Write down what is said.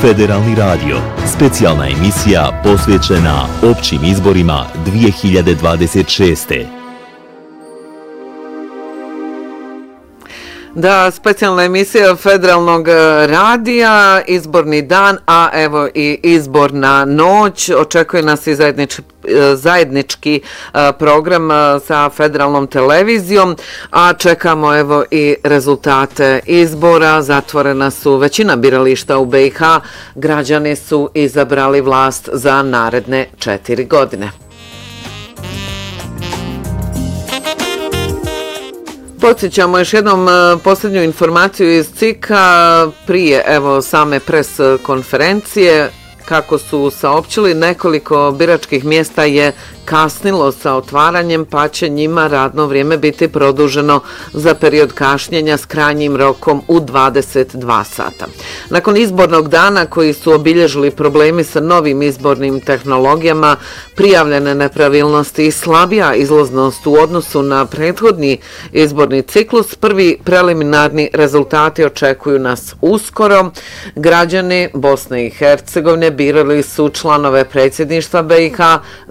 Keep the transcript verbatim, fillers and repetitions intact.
Federalni radio. Specijalna emisija posvećena općim izborima dvije hiljade dvadeset šeste. Da, specijalna emisija Federalnog radija, izborni dan, a evo i izborna noć. Očekuje nas i zajednički, zajednički program sa Federalnom televizijom, a čekamo evo i rezultate izbora. Zatvorena su većina birališta u be i ha. Građani su izabrali vlast za naredne četiri godine. Podsjećamo još jednom posljednju informaciju iz C I K-a prije evo same pres konferencije. Kako su saopćili, nekoliko biračkih mjesta je kasnilo sa otvaranjem, pa će njima radno vrijeme biti produženo za period kašnjenja s krajnjim rokom u dvadeset dva sata. Nakon izbornog dana koji su obilježili problemi sa novim izbornim tehnologijama, prijavljene nepravilnosti i slabija izlaznost u odnosu na prethodni izborni ciklus, prvi preliminarni rezultati očekuju nas uskoro. Građani Bosne i Hercegovine birali su članove predsjedništva be i ha,